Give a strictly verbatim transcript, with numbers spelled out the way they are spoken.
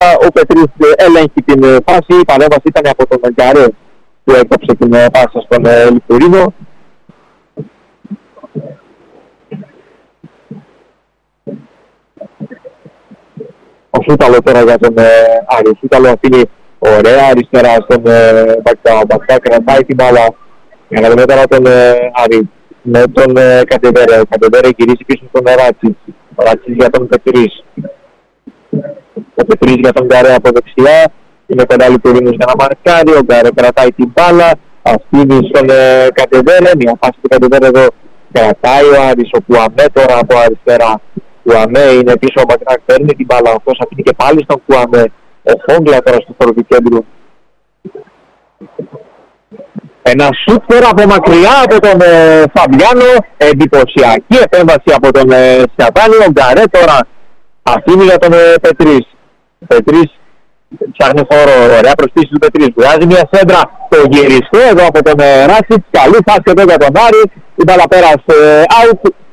Ο Πετρής ελέγχει την φάση. Η παρέμβαση ήταν από τον Γκαρέ που έκοψε την πάσα στον Λιπουρίνο. Ο Σούταλο τώρα για τον Άρη. Ο Σούταλο αφήνει ωραία αριστερά στον Μπακτά. Ο Μπακτά κρατάει την μπάλα. Για να δούμε τώρα τον Άρη με τον Κατεβέρε. Ο Κατεβέρε γυρίζει πίσω στον Ράτσι. Ο Ράτσι για τον Πετρής. Ο Πετρής για τον Γκαρέ από δεξιά. Είναι κοντά Λιπουρίνος για να μαρκάρει. Ο Γκαρέ κρατάει την μπάλα. Αφήνει στον Κατεβέρε. Μια φάση του Κατεβέρε εδώ κρατάει ο Άρης. Ο Κουαμέ τώρα από αριστερά. Κουαμέ είναι πίσω, ο Μπακράκ παίρνει την μπάλα, αυτός αφήνει και πάλι στον Κουαμέ. Ο Φόγκλα τώρα στο χώρο του κέντρου. Ένα σουτ τώρα από μακριά από τον ε, Φαμπιάνο. Εντυπωσιακή επέμβαση από τον ε, Σιαβάνη. Ο Γκαρέ τώρα αφήνει για τον ε, Πετρής. Πετρής ψάχνει χώρο, ωραία προσθήση του Πετρής. Βγάζει μια σέντρα, το γυριστό εδώ από τον ε, Ράσιτς. Καλή φάση εδώ για τον Άρη. Η μπάλα πέρασε out.